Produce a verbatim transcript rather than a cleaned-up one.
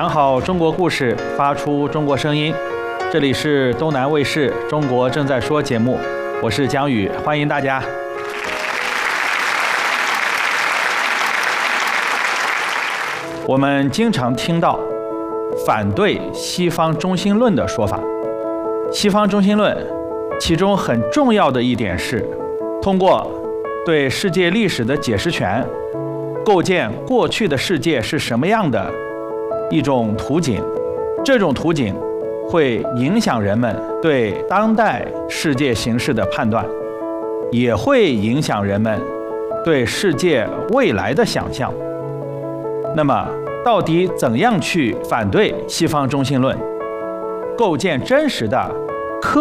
讲好中国故事，发出中国声音。这里是东南卫视《中国正在说》节目，我是姜宇，欢迎大家。我们经常听到反对西方中心论的说法。西方中心论其中很重要的一点是，通过对世界历史的解释权，构建过去的世界是什么样的一种图景。这种图景会影响人们对当代世界形势的判断，也会影响人们对世界未来的想象。那么，到底怎样去反对西方中心论，构建真实的